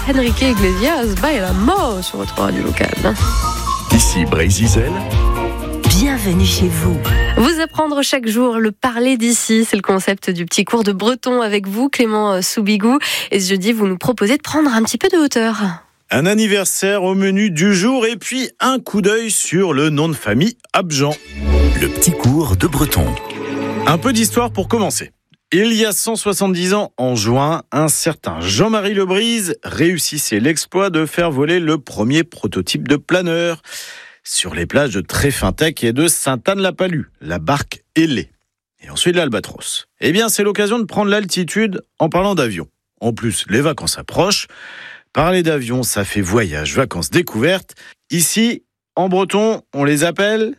Enrique Iglesias, Bailamos sur votre radio locale. Ici Brésil. Bienvenue chez vous. Vous apprendre chaque jour le parler d'ici, c'est le concept du petit cours de breton avec vous, Clément Soubigou. Et ce jeudi, vous nous proposez de prendre un petit peu de hauteur. Un anniversaire au menu du jour et puis un coup d'œil sur le nom de famille Abjan. Le petit cours de breton. Un peu d'histoire pour commencer. Il y a 170 ans, en juin, un certain Jean-Marie Lebrise réussissait l'exploit de faire voler le premier prototype de planeur sur les plages de Tréfintec et de Sainte-Anne-la-Palue, la barque ailée. Et ensuite l'Albatros. Eh bien, c'est l'occasion de prendre l'altitude en parlant d'avion. En plus, les vacances approchent. Parler d'avion, ça fait voyage, vacances, découvertes. Ici, en breton, on les appelle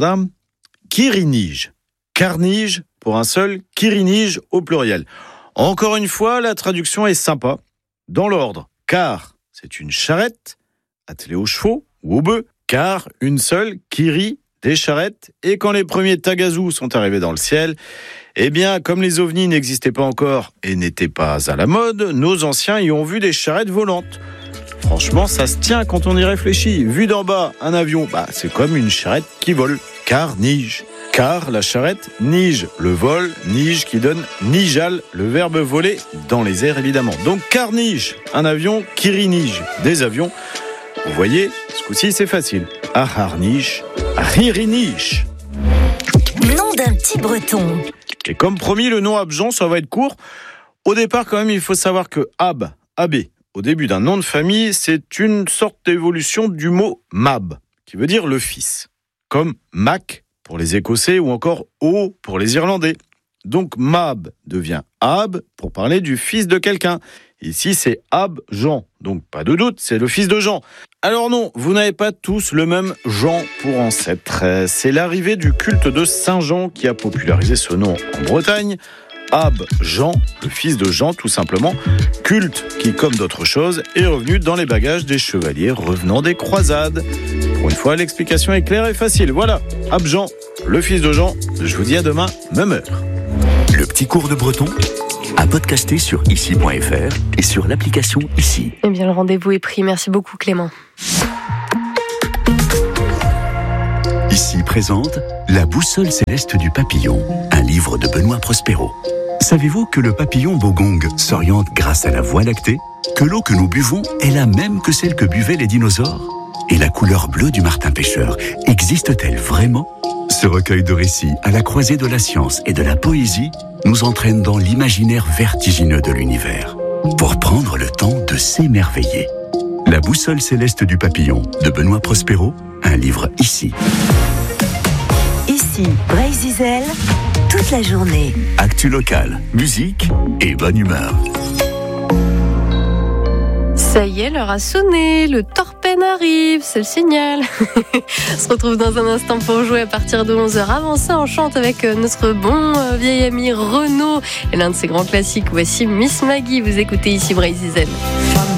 Kirinige. Carnige pour un seul, Kirinige au pluriel. Encore une fois, la traduction est sympa. Dans l'ordre, car c'est une charrette attelée aux chevaux ou aux bœufs. Car une seule, Kiri, des charrettes. Et quand les premiers Tagazu sont arrivés dans le ciel, eh bien, comme les ovnis n'existaient pas encore et n'étaient pas à la mode, nos anciens y ont vu des charrettes volantes. Franchement, ça se tient quand on y réfléchit. Vu d'en bas, un avion, c'est comme une charrette qui vole. Car nige. Car la charrette nige. Le vol, nige qui donne nijal, le verbe voler dans les airs évidemment. Donc carnige, un avion, kirinige, des avions. Vous voyez, ce coup-ci c'est facile. Aharnige, ahirinige. Nom d'un petit breton. Et comme promis, le nom Abjan, ça va être court. Au départ, quand même, il faut savoir que Ab, au début d'un nom de famille, c'est une sorte d'évolution du mot Mab, qui veut dire le fils. Comme Mac pour les Écossais ou encore O pour les Irlandais. Donc Mab devient Ab pour parler du fils de quelqu'un. Ici, c'est Abjan. Donc pas de doute, c'est le fils de Jean. Alors non, vous n'avez pas tous le même Jean pour ancêtre. C'est l'arrivée du culte de Saint Jean qui a popularisé ce nom en Bretagne. Abjan, le fils de Jean tout simplement. Culte qui, comme d'autres choses, est revenu dans les bagages des chevaliers revenant des croisades. Pour une fois, l'explication est claire et facile. Voilà, Abjan, le fils de Jean. Je vous dis à demain, même heure. Le petit cours de breton à podcaster sur ici.fr et sur l'application Ici. Eh bien, le rendez-vous est pris. Merci beaucoup, Clément. Ici présente La boussole céleste du papillon, un livre de Benoît Prospero. Savez-vous que le papillon bogong s'oriente grâce à la Voie lactée? Que l'eau que nous buvons est la même que celle que buvaient les dinosaures? Et la couleur bleue du martin pêcheur existe-t-elle vraiment? Ce recueil de récits à la croisée de la science et de la poésie nous entraîne dans l'imaginaire vertigineux de l'univers pour prendre le temps de s'émerveiller. La boussole céleste du papillon de Benoît Prospero, un livre Ici. Ici, Brésil, toute la journée. Actu local, musique et bonne humeur. Ça y est, l'heure a sonné, le Torpen arrive, c'est le signal. On se retrouve dans un instant pour jouer à partir de 11h. Avant ça, on chante avec notre bon vieil ami Renaud. Et l'un de ses grands classiques, voici Miss Maggie, vous écoutez ici Brésil.